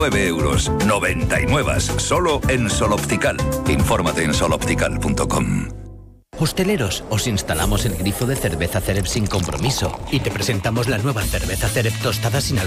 €. 99, solo en Soloptical. Infórmate en soloptical.com. Hosteleros, os instalamos el grifo de cerveza Cerep sin compromiso y te presentamos la nueva cerveza Cerep tostada sin alcohol